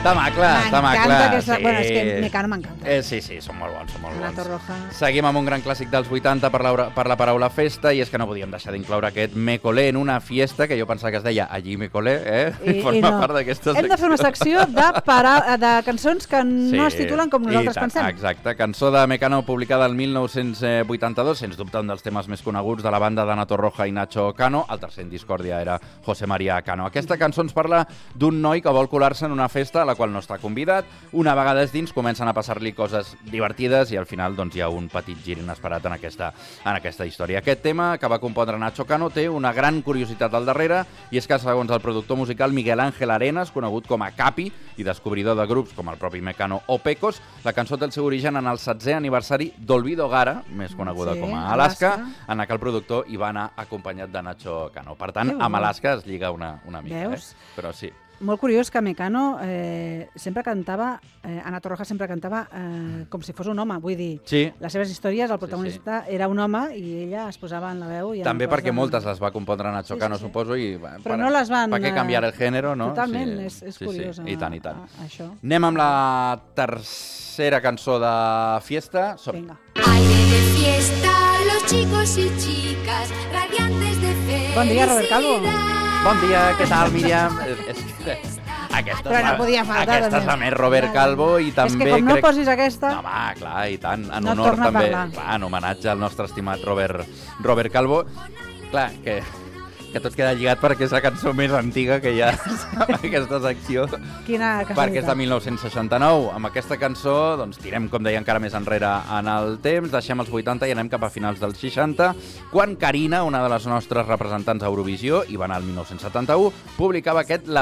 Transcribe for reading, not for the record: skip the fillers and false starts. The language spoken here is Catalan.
Tamacle. M'encanta aquesta... Sí. Bueno, és que Mecano m'encanta. Sí, són molt bons, Ana Torroja. Seguim amb un gran clàssic dels 80 per la paraula festa, i és que no podíem deixar d'incloure aquest Me Colé en una fiesta, que jo pensava que es deia Allí Me Colé, forma part d'aquesta secció. Hem de fer una secció de cançons que no es titulen com nosaltres pensem. Exacte, cançó de Mecano publicada el 1982, sens dubte un dels temes més coneguts de la banda d'Ana Torroja i Nacho Cano. El tercer en discòrdia era José María Cano. Aquesta cançó ens parla d'un noi que vol colar-se en una festa a la qual no està convidat. Una vegada és dins comencen a passar-li coses divertides i al final doncs, hi ha un petit gir inesperat en aquesta història. Aquest tema, que va compondre Nacho Cano, té una gran curiositat al darrere, i és que, segons el productor musical Miguel Ángel Arenas, conegut com a Capi i descobridor de grups com el propi Mecano o Pecos, la cançó té el seu origen en el 7è aniversari d'Olvido Gara, més coneguda com a Alaska, en què el productor hi va anar acompanyat de Nacho Cano. Per tant, amb Alaska es lliga una mica. Veus? Però sí. Molt curiós que Mecano sempre cantava, Ana Torroja sempre cantava com si fos un home, vull dir, les seves històries, el protagonista era un home i ella es posava en la veu. També perquè moltes les va compondre Nacho Cano, suposo, i però no les van... Per què canviar el gènere, no? Totalment, és curiós. I tant, i tant. Això. Anem amb la tercera cançó de Fiesta. Vinga. Aire de fiesta, los chicos y chicas, radiantes de felicidad. Bon dia, Robert Calvo. Bon dia, què tal, Míriam? Però no podia faltar. Aquesta és la més Robert Calvo i també... És que com no posis aquesta... No, home, clar, i tant. En no honor també, clar, en homenatge al nostre estimat Robert Calvo. Clar, que tot queda lligat perquè és la cançó més antiga que hi ha en aquesta secció. Quina casualitat. Perquè és de 1969. Amb aquesta cançó doncs, tirem, com deia, encara més enrere en el temps, deixem els 80 i anem cap a finals dels 60, quan Carina, una de les nostres representants a Eurovisió, i va anar al 1971, publicava aquest